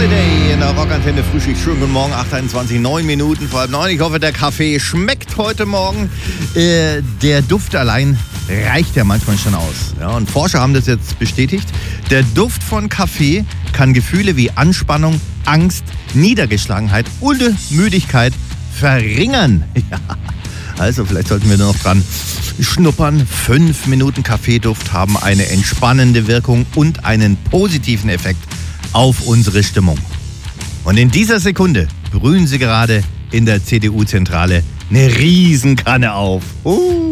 Day in der Rockantenne Frühschicht. Schönen guten Morgen, 8:21, 9 Minuten vor halb 9. Ich hoffe, der Kaffee schmeckt heute Morgen. Der Duft allein reicht ja manchmal schon aus. Ja, und Forscher haben das jetzt bestätigt. Der Duft von Kaffee kann Gefühle wie Anspannung, Angst, Niedergeschlagenheit und Müdigkeit verringern. Ja. Also vielleicht sollten wir nur noch dran schnuppern. 5 Minuten Kaffeeduft haben eine entspannende Wirkung und einen positiven Effekt auf unsere Stimmung. Und in dieser Sekunde brühen sie gerade in der CDU-Zentrale eine Riesenkanne auf.